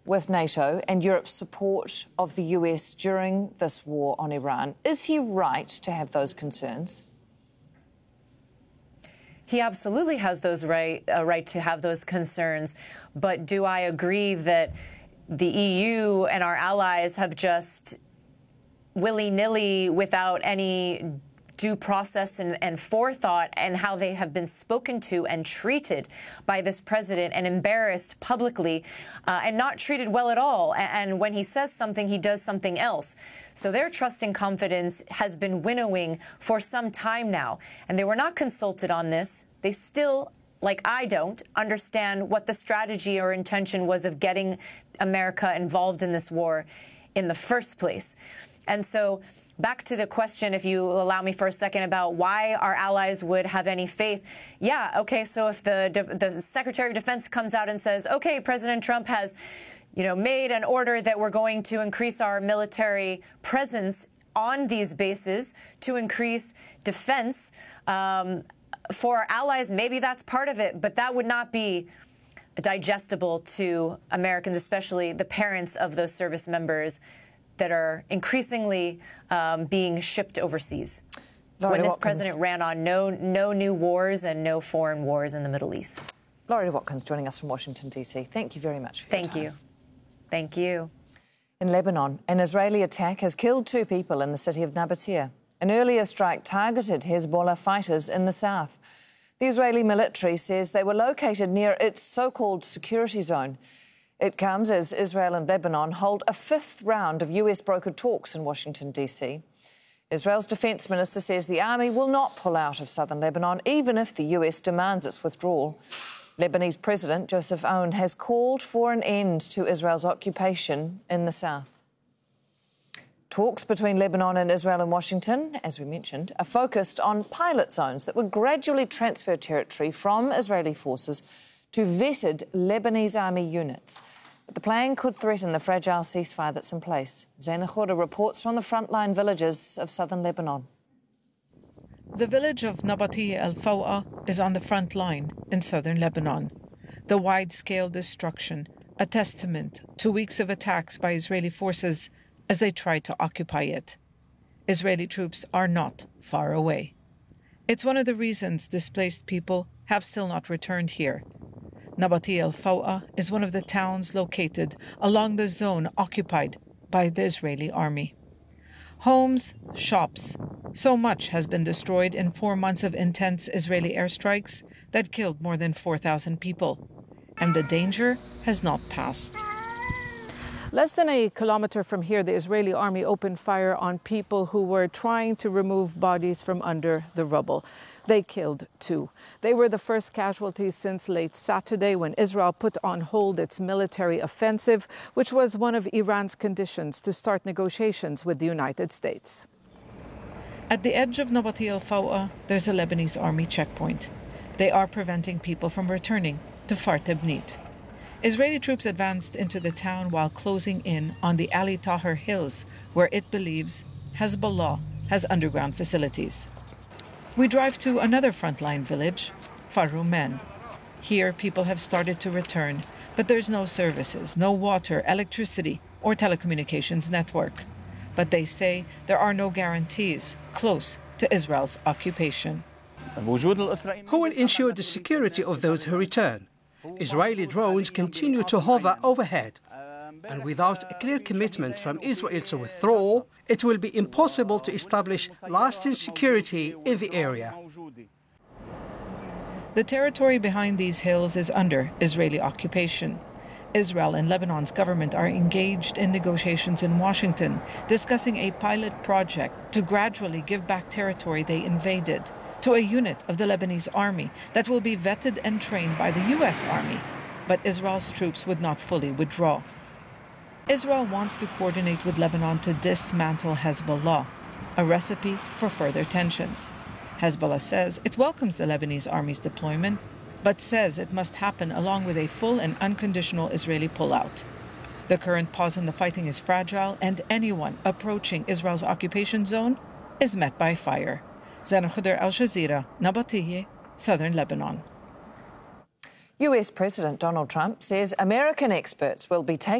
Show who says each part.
Speaker 1: with NATO and Europe's support of the US during this war on Iran. Is he right to have those concerns?
Speaker 2: He absolutely has those right to have those concerns. But do I agree that the EU and our allies have just willy-nilly, without any due process and forethought, and how they have been spoken to and treated by this president and embarrassed publicly and not treated well at all? And when he says something, he does something else. So their trust and confidence has been winnowing for some time now. And they were not consulted on this. They still, like I don't, understand what the strategy or intention was of getting America involved in this war in the first place. And so back to the question, if you allow me for a second, about why our allies would have any faith. Yeah, OK, so if the Secretary of Defense comes out and says, OK, President Trump has, made an order that we're going to increase our military presence on these bases to increase defense for our allies, maybe that's part of it. But that would not be digestible to Americans, especially the parents of those service members that are increasingly being shipped overseas. When this president ran on no new wars and no foreign wars in the Middle East.
Speaker 1: Laurie Watkins joining us from Washington, D.C. Thank you very much for your time.
Speaker 2: Thank you. Thank you.
Speaker 1: In Lebanon, an Israeli attack has killed 2 people in the city of Nabatea. An earlier strike targeted Hezbollah fighters in the south. The Israeli military says they were located near its so-called security zone. It comes as Israel and Lebanon hold a 5th round of US-brokered talks in Washington, D.C. Israel's defence minister says the army will not pull out of southern Lebanon, even if the US demands its withdrawal. Lebanese President Joseph Aoun has called for an end to Israel's occupation in the south. Talks between Lebanon and Israel and Washington, as we mentioned, are focused on pilot zones that would gradually transfer territory from Israeli forces to vetted Lebanese army units. But the plan could threaten the fragile ceasefire that's in place. Zaina Khouda reports from the frontline villages of southern Lebanon.
Speaker 3: The village of Nabatea El Fawa is on the front line in southern Lebanon. The wide-scale destruction, a testament to weeks of attacks by Israeli forces as they try to occupy it. Israeli troops are not far away. It's one of the reasons displaced people have still not returned here. Nabatea El Fawa is one of the towns located along the zone occupied by the Israeli army. Homes, shops, so much has been destroyed in 4 months of intense Israeli airstrikes that killed more than 4,000 people. And the danger has not passed. Less than a kilometer from here, the Israeli army opened fire on people who were trying to remove bodies from under the rubble. They killed 2. They were the first casualties since late Saturday, when Israel put on hold its military offensive, which was one of Iran's conditions to start negotiations with the United States. At the edge of Nabatea El Fawa, there's a Lebanese army checkpoint. They are preventing people from returning to Far Tebnit. Israeli troops advanced into the town while closing in on the Ali Tahrir Hills, where it believes Hezbollah has underground facilities. We drive to another frontline village, Farumen. Here, people have started to return, but there's no services, no water, electricity, or telecommunications network. But they say there are no guarantees close to Israel's occupation.
Speaker 4: Who will ensure the security of those who return? Israeli drones continue to hover overhead, and without a clear commitment from Israel to withdraw, it will be impossible to establish lasting security in the area.
Speaker 3: The territory behind these hills is under Israeli occupation. Israel and Lebanon's government are engaged in negotiations in Washington, discussing a pilot project to gradually give back territory they invaded to a unit of the Lebanese army that will be vetted and trained by the U.S. Army. But Israel's troops would not fully withdraw. Israel wants to coordinate with Lebanon to dismantle Hezbollah, a recipe for further tensions. Hezbollah says it welcomes the Lebanese army's deployment, but says it must happen along with a full and unconditional Israeli pullout. The current pause in the fighting is fragile, and anyone approaching Israel's occupation zone is met by fire. Zaina Khouda, Al Jazeera, Nabatea, southern Lebanon.
Speaker 1: US President Donald Trump says American experts will be taking